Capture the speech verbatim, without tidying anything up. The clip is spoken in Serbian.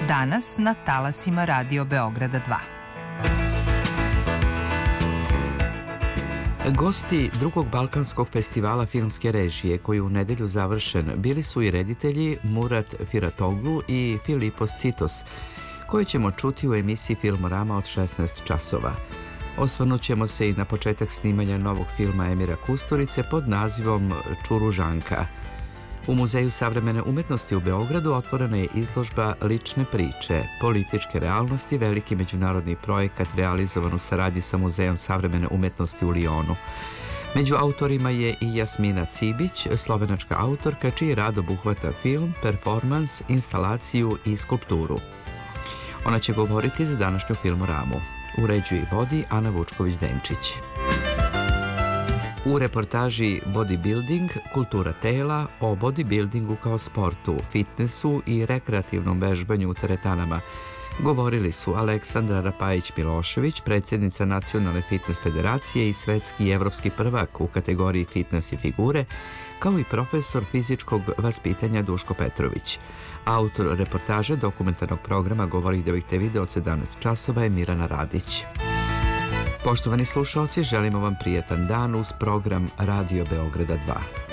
danas na talasima Radio Beograda dva. Gosti drugog Balkanskog festivala filmske režije, koji je u nedelju završen, bili su i reditelji Murat Firatoglu i Filipos Citos, koje ćemo čuti u emisiji Filmorama od šesnaest časova. Osvrnut ćemo se i na početak snimanja novog filma Emira Kusturice pod nazivom Čuružanka. U Muzeju savremene umetnosti u Beogradu otvorena je izložba Lične priče, političke realnosti, veliki međunarodni projekat realizovan u saradnji sa Muzejom savremene umetnosti u Lijonu. Među autorima je i Jasmina Cibić, slovenačka autorka, čiji rad obuhvata film, performans, instalaciju i skulpturu. Ona će govoriti za današnju Filmoramu. Uređuje i vodi Ana Vučković-Denčić. U reportaži Bodybuilding, kultura tela, o bodybuildingu kao sportu, fitnessu i rekreativnom vežbanju u teretanama govorili su Aleksandra Rapajić-Milošević, predsjednica Nacionalne fitness federacije i svetski i evropski prvak u kategoriji fitness i figure, kao i profesor fizičkog vaspitanja Duško Petrović. Autor reportaže dokumentarnog programa Govori da biste video od sedamnaest časova je Mirana Radić. Poštovani slušalci, želimo vam prijetan dan uz program Radio Beograda dva.